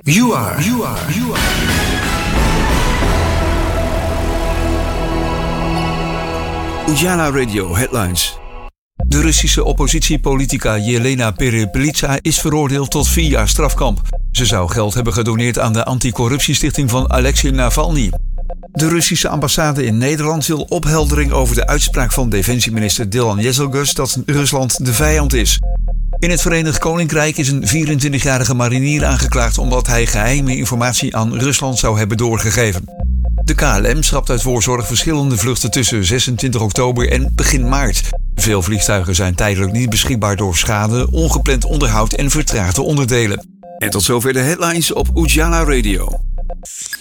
You are. Ujala Radio Headlines. De Russische oppositiepolitica Jelena Perepelitsa is veroordeeld tot 4 jaar strafkamp. Ze zou geld hebben gedoneerd aan de anticorruptiestichting van Alexei Navalny. De Russische ambassade in Nederland wil opheldering over de uitspraak van defensieminister Dylan Jezelgus dat Rusland de vijand is. In het Verenigd Koninkrijk is een 24-jarige marinier aangeklaagd omdat hij geheime informatie aan Rusland zou hebben doorgegeven. De KLM schrapt uit voorzorg verschillende vluchten tussen 26 oktober en begin maart. Veel vliegtuigen zijn tijdelijk niet beschikbaar door schade, ongepland onderhoud en vertraagde onderdelen. En tot zover de headlines op Ujala Radio.